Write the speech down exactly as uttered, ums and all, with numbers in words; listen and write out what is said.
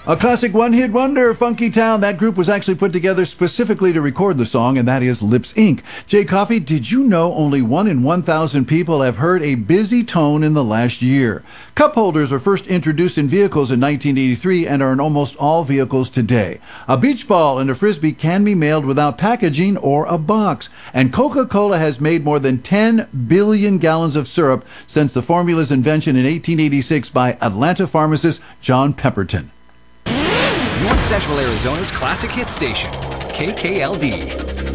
A classic one-hit wonder, Funky Town. That group was actually put together specifically to record the song, and that is Lips Incorporated. Jay Coffey, did you know only one in one thousand people have heard a busy tone in the last year? Cup holders were first introduced in vehicles in nineteen eighty-three and are in almost all vehicles today. A beach ball and a frisbee can be mailed without packaging or a box. And Coca-Cola has made more than ten billion gallons of syrup since the formula's invention in eighteen eighty-six by Atlanta pharmacist John Pemberton. North Central Arizona's classic hit station, K K L D.